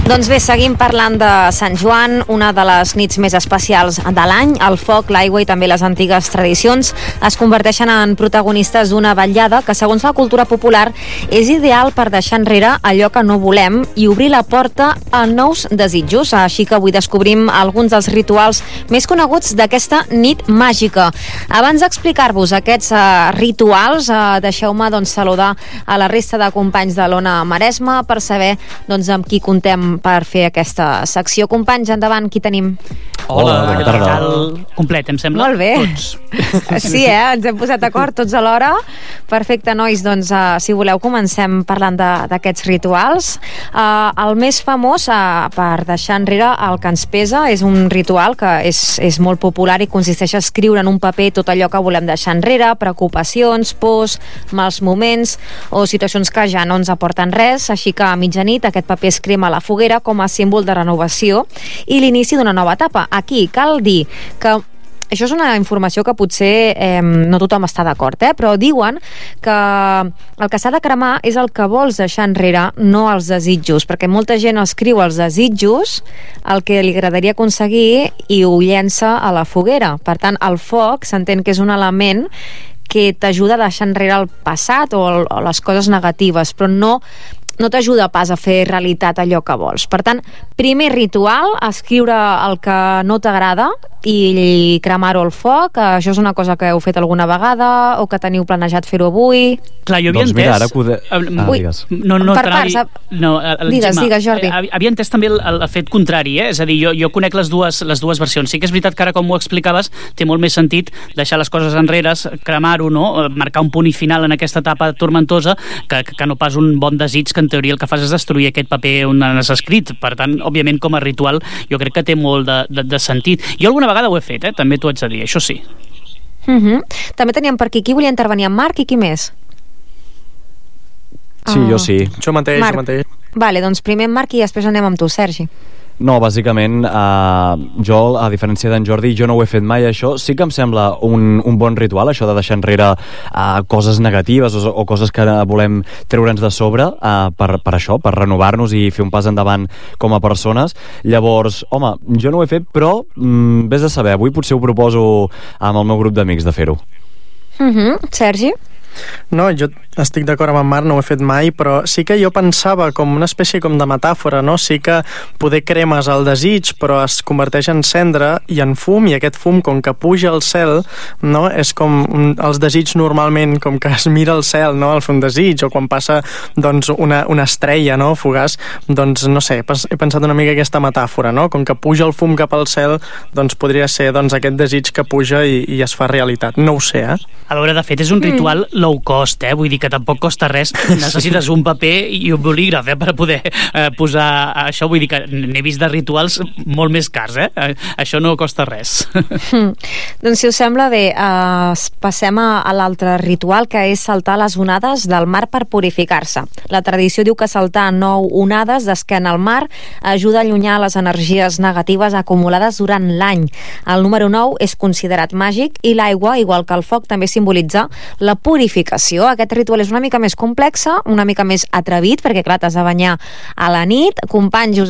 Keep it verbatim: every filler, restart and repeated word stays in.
Doncs bé, seguim parlant de Sant Joan, una de les nits més especials de l'any. El foc, l'aigua i també les antigues tradicions es converteixen en protagonistes d'una vetllada que, segons la cultura popular, és ideal per deixar enrere allò que no volem i obrir la porta a nous desitjos. Així que avui descobrim alguns dels rituals més coneguts d'aquesta nit màgica. Abans d'explicar-vos aquests uh, rituals, uh, deixeu-me doncs, saludar a la resta de companys de l'Ona Maresme per saber doncs, amb qui contem per fer aquesta secció. Companys, endavant, qui tenim? Hola, Hola què tal? Complet, em sembla? Molt bé. Tots. Sí, eh? Ens hem posat d'acord tots alhora. Perfecte, nois, doncs, uh, si voleu, comencem parlant d'aquests rituals. Uh, el més famós, uh, per deixar enrere el que ens pesa, és un ritual que és, és molt popular i consisteix a escriure en un paper tot allò que volem deixar enrere, preocupacions, pors, mals moments o situacions que ja no ens aporten res, així que a mitjanit aquest paper es crema a la foguera com a símbol de renovació i l'inici d'una nova etapa. Aquí cal dir que això és una informació que potser eh, no tothom està d'acord, eh? Però diuen que el que s'ha de cremar és el que vols deixar enrere, no els desitjos, perquè molta gent escriu els desitjos, el que li agradaria aconseguir, i ho llença a la foguera. Per tant, el foc s'entén que és un element que t'ajuda a deixar enrere el passat o, el, o les coses negatives, però no no t'ajuda pas a fer realitat allò que vols. Per tant, primer ritual, escriure el que no t'agrada i cremar-ho al foc. Això és una cosa que heu fet alguna vegada o que teniu planejat fer-ho avui? Clar, jo havia doncs entès... Mira, ara poder... ah, Ui, digues. No, no, per parts... No, el, digues, Gemma, digues, Jordi. Havia entès també el, el fet contrari, eh? És a dir, jo, jo conec les dues, les dues versions. Sí que és veritat que ara, com ho explicaves, té molt més sentit deixar les coses enrere, cremar-ho, no? Marcar un punt i final en aquesta etapa tormentosa que, que no pas un bon desig que en teoria el que fas és destruir aquest paper on has escrit. Per tant, òbviament, com a ritual, jo crec que té molt de, de, de sentit. Jo alguna vegada ho he fet, eh? També t'ho haig de dir, això sí. Uh-huh. També teníem per aquí, qui volia intervenir? En Marc i qui més? Sí, uh, jo sí. Jo mateix, Marc. jo mateix. Vale, doncs primer en Marc i després anem amb tu, Sergi. No, bàsicament, eh, jo, a diferència d'en Jordi, jo no ho he fet mai, això. Sí que em sembla un, un bon ritual, això de deixar enrere eh, coses negatives o, o coses que volem treure'ns de sobre eh, per, per això, per renovar-nos i fer un pas endavant com a persones. Llavors, home, jo no ho he fet, però mm, vés a saber, avui potser ho proposo amb el meu grup d'amics de fer-ho. Uh-huh. Sergi? No, jo estic d'acord amb en Marc, no ho he fet mai, però sí que jo pensava com una espècie com de metàfora, no? Sí que poder cremes el desig, però es converteix en cendra i en fum, i aquest fum, com que puja al cel, no? És com un, els desigs normalment, com que es mira al cel, no? Al fer un desig, o quan passa doncs, una, una estrella, no? Fugaç, doncs no sé, he pensat una mica aquesta metàfora, no? Com que puja el fum cap al cel, doncs podria ser doncs, aquest desig que puja i, i es fa realitat. No ho sé, eh? A veure, de fet, és un ritual mm. low cost, eh? Vull dir que tampoc costa res. Necessites un paper i un bolígraf, eh? Per poder eh, posar això. Vull dir que n'he vist de rituals molt més cars, eh? Això no costa res. Mm. Doncs si us sembla bé, eh, passem a, a l'altre ritual, que és saltar les onades del mar per purificar-se. La tradició diu que saltar nou onades d'esquena al mar ajuda a allunyar les energies negatives acumulades durant l'any. El número nou és considerat màgic i l'aigua, igual que el foc, també simbolitza la purificació. Aquest ritual és una mica més complexa, una mica més atrevit, perquè clar, t'has de banyar a la nit. Companys, us